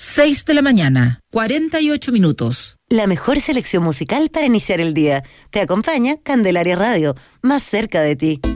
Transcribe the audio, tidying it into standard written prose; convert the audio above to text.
6 de la mañana, 48 minutos. La mejor selección musical para iniciar el día. Te acompaña Candelaria Radio, más cerca de ti.